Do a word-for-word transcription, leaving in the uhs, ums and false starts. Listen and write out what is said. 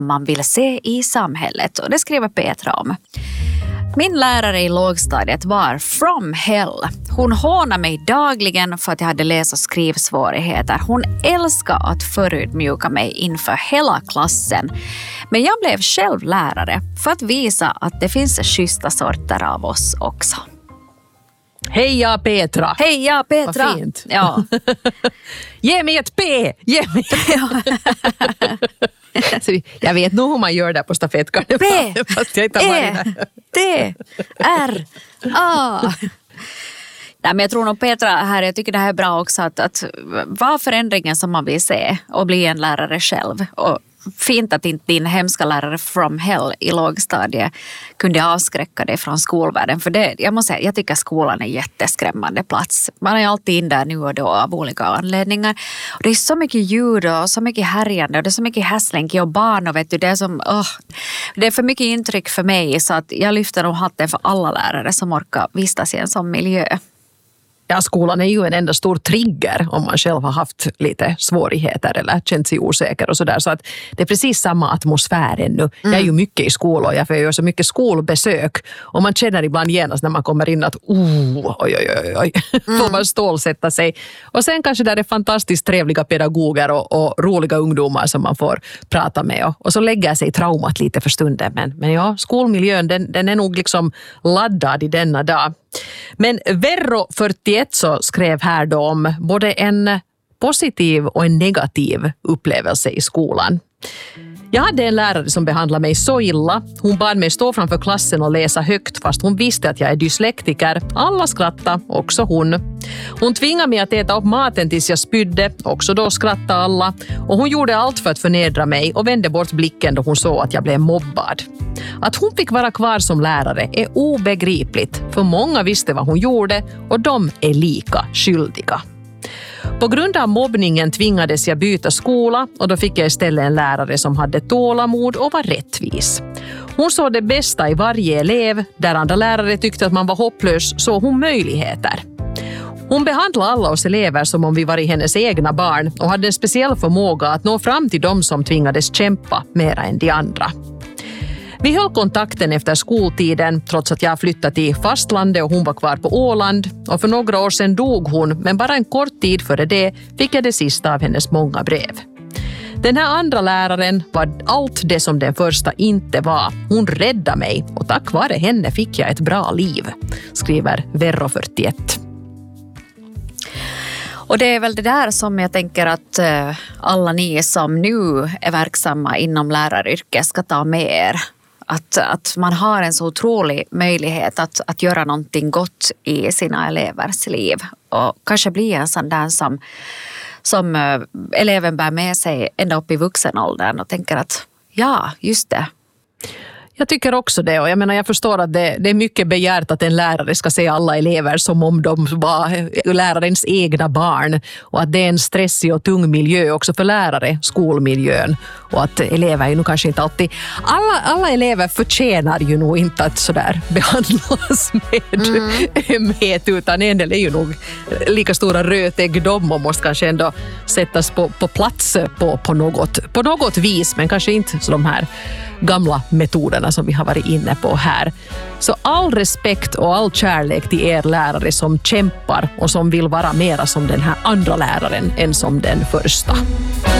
man vill se i samhället. Och det skriver Petra om. Min lärare i lågstadiet var from hell. Hon hånade mig dagligen för att jag hade läs- och skrivsvårigheter. Hon älskade att förutmjuka mig inför hela klassen. Men jag blev själv lärare för att visa att det finns schyssta sorter av oss också. Heja Petra! Heja Petra! Vad fint. Ja. Ge mig ett P! Ge mig Så jag vet nog hur man gör där på stafettkarnevalen. P, fast jag inte har varit E, där. D, R, A. Nej, men jag tror nog Petra här, jag tycker det här är bra också att, att vara förändringen som man vill se och bli en lärare själv. Och fint att inte din hemska lärare from hell i lågstadiet kunde avskräcka dig från skolvärlden. För det, jag måste säga, jag tycker skolan är en jätteskrämmande plats. Man är alltid in där nu och då av olika anledningar. Och det är så mycket ljud och så mycket härjande och det är så mycket hässlänk och barn och vet du, det är som, oh, det är för mycket intryck för mig så att jag lyfter nog hatten för alla lärare som orkar vistas i en sån miljö. Ja, skolan är ju en enda stor trigger om man själv har haft lite svårigheter eller känt sig osäker och sådär. Så att det är precis samma atmosfär ännu. Mm. Jag är ju mycket i skolor, jag gör så mycket skolbesök och man känner ibland genast när man kommer in att oh, oj, oj, oj, oj. Mm. Får man stålsätta sig. Och sen kanske där är fantastiskt trevliga pedagoger och, och roliga ungdomar som man får prata med. Och, och så lägger sig traumat lite för stunden. Men, men ja, skolmiljön den, den är nog liksom laddad i denna dag. Men Verro fyrtioett så skrev här då om både en positiv och en negativ upplevelse i skolan. Jag hade en lärare som behandlade mig så illa. Hon bad mig stå framför klassen och läsa högt fast hon visste att jag är dyslektiker. Alla skrattade, också hon. Hon tvingade mig att äta upp maten tills jag spydde. Också då skrattade alla. Och hon gjorde allt för att förnedra mig och vände bort blicken då hon såg att jag blev mobbad. Att hon fick vara kvar som lärare är obegripligt. För många visste vad hon gjorde och de är lika skyldiga. På grund av mobbningen tvingades jag byta skola och då fick jag istället en lärare som hade tålamod och var rättvis. Hon såg det bästa i varje elev. Där andra lärare tyckte att man var hopplös såg hon möjligheter. Hon behandlade alla oss elever som om vi var i hennes egna barn och hade en speciell förmåga att nå fram till dem som tvingades kämpa mer än de andra. Vi höll kontakten efter skoltiden trots att jag flyttat till fastlandet och hon var kvar på Åland. Och för några år sedan dog hon, men bara en kort tid före det fick jag det sista av hennes många brev. Den här andra läraren var allt det som den första inte var. Hon räddade mig och tack vare henne fick jag ett bra liv, skriver Verro fyrtioett. Och det är väl det där som jag tänker att alla ni som nu är verksamma inom läraryrket ska ta med er. Att, att man har en så otrolig möjlighet att, att göra någonting gott i sina elevers liv. Och kanske bli en sån där som, som eleven bär med sig ända upp i vuxenåldern och tänker att ja, just det. Jag tycker också det och jag menar jag förstår att det, det är mycket begärt att en lärare ska se alla elever som om de var lärarens egna barn och att det är en stressig och tung miljö också för lärare, skolmiljön och att elever är ju nog kanske inte alltid, alla, alla elever förtjänar ju nog inte att sådär behandlas med ömhet mm. utan en del är ju nog lika stora rötägg de och måste kanske ändå sättas på, på plats på, på, något, på något vis men kanske inte så de här gamla metoderna som vi har varit inne på här. Så all respekt och all kärlek till er lärare som kämpar och som vill vara mera som den här andra läraren än som den första.